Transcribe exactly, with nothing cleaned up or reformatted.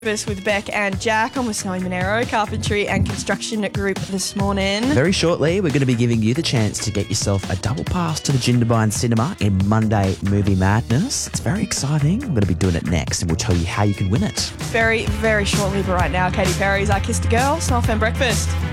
Breakfast with Beck and Jack on with Snowy Monero Carpentry and Construction Group this morning. Very shortly, we're going to be giving you the chance to get yourself a double pass to the Jindabyne Cinema in Monday Movie Madness. It's very exciting. We're going to be doing it next and we'll tell you how you can win it. Very, very shortly, but right now, Katy Perry's I Kissed a Girl, Snow F M Breakfast.